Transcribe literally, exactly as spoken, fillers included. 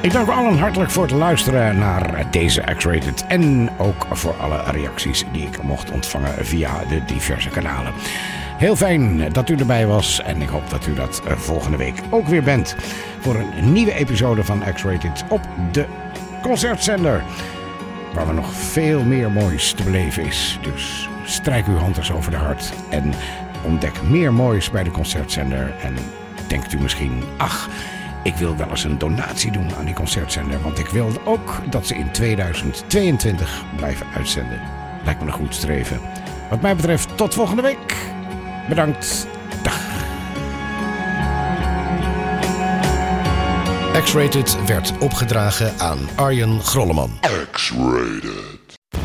Ik dank u allen hartelijk voor het luisteren naar deze X-Rated. En ook voor alle reacties die ik mocht ontvangen via de diverse kanalen. Heel fijn dat u erbij was. En ik hoop dat u dat volgende week ook weer bent. Voor een nieuwe episode van X-Rated op de Concertzender. Waar we nog veel meer moois te beleven is. Dus strijk uw hand eens over de hart. En ontdek meer moois bij de Concertzender. En denkt u misschien, ach, ik wil wel eens een donatie doen aan die Concertzender. Want ik wil ook dat ze in tweeduizend tweeëntwintig blijven uitzenden. Lijkt me een goed streven. Wat mij betreft, tot volgende week. Bedankt. Dag. X-Rated werd opgedragen aan Arjen Grolleman. X-Rated.